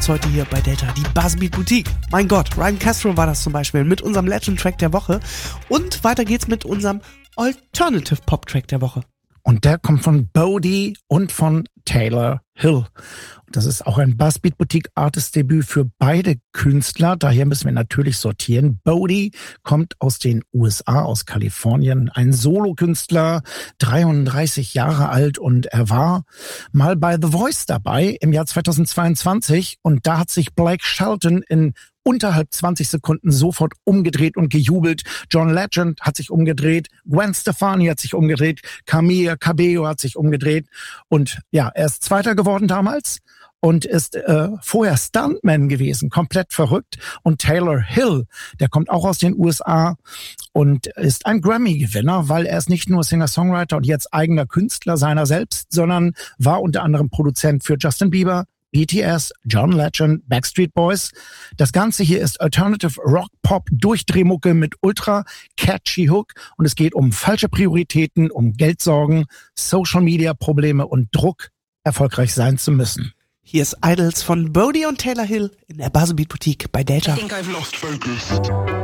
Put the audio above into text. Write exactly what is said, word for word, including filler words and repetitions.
heute hier bei Delta, die Buzzbeat Boutique. Mein Gott, Ryan Castro war das zum Beispiel mit unserem Legend Track der Woche. Und weiter geht's mit unserem Alternative Pop Track der Woche. Und der kommt von Bodie und von Taylor Hill. Das ist auch ein Buzzbeat Boutique Artist Debüt für beide Künstler. Daher müssen wir natürlich sortieren. Bodie kommt aus den U S A, aus Kalifornien. Ein Solokünstler, dreiunddreißig Jahre alt, und er war mal bei The Voice dabei im Jahr zweitausendzweiundzwanzig. Und da hat sich Blake Shelton in unterhalb zwanzig Sekunden sofort umgedreht und gejubelt. John Legend hat sich umgedreht, Gwen Stefani hat sich umgedreht, Camila Cabello hat sich umgedreht. Und ja, er ist Zweiter geworden damals und ist äh, vorher Stuntman gewesen, komplett verrückt. Und Taylor Hill, der kommt auch aus den U S A und ist ein Grammy-Gewinner, weil er ist nicht nur Singer-Songwriter und jetzt eigener Künstler seiner selbst, sondern war unter anderem Produzent für Justin Bieber, B T S, John Legend, Backstreet Boys. Das Ganze hier ist Alternative Rock Pop Durchdrehmucke mit ultra catchy Hook, und es geht um falsche Prioritäten, um Geldsorgen, Social Media Probleme und Druck, erfolgreich sein zu müssen. Hier ist Idols von Bodie und Taylor Hill in der Buzzbeat Boutique bei Delta. I think I've lost focus.